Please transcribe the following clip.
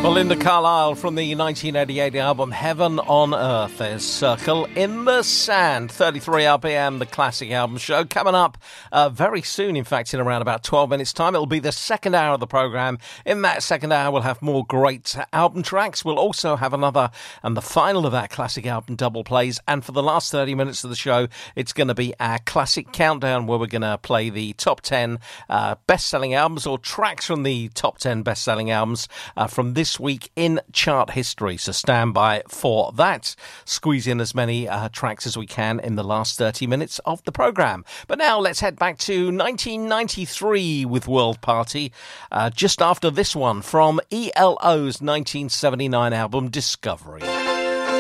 Belinda Carlisle from the 1988 album Heaven on Earth. There's Circle in the Sand. 33 RPM, the classic album show. Coming up very soon, in fact, in around about 12 minutes' time. It'll be the second hour of the programme. In that second hour, we'll have more great album tracks. We'll also have another and the final of that classic album double plays. And for the last 30 minutes of the show, it's going to be our classic countdown, where we're going to play the top 10 best-selling albums, or tracks from the top 10 best-selling albums from this week in chart history. So stand by for that. Squeeze in as many tracks as we can in the last 30 minutes of the programme. But now let's head back to 1993 with World Party, just after this one from ELO's 1979 album Discovery.